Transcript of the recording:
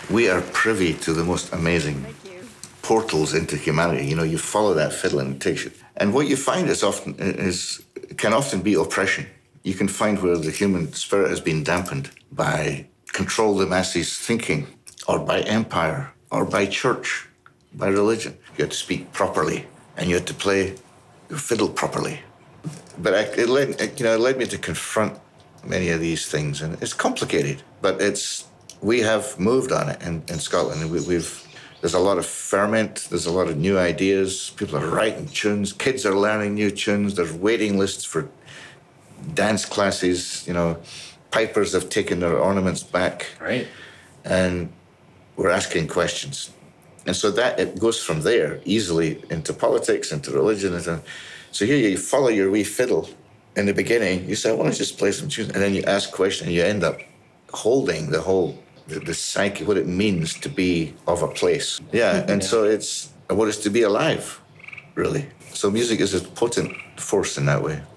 We are privy to the most amazing portals into humanity. You know, you follow that fiddle and it takes you. And what you find can often be oppression. You can find where the human spirit has been dampened by control the masses thinking, or by empire, or by church, by religion. You had to speak properly, and you had to play your fiddle properly. But it led me to confront many of these things, and it's complicated, but we have moved on it in Scotland. There's a lot of ferment, there's a lot of new ideas, people are writing tunes, kids are learning new tunes, there's waiting lists for dance classes, you know, pipers have taken their ornaments back. Right. And we're asking questions. And so that it goes from there easily into politics, into religion. So here you follow your wee fiddle. In the beginning, you say, I want to just play some tunes. And then you ask questions, and you end up holding the psyche, what it means to be of a place. Yeah, and so it's what it's to be alive, really. So music is a potent force in that way.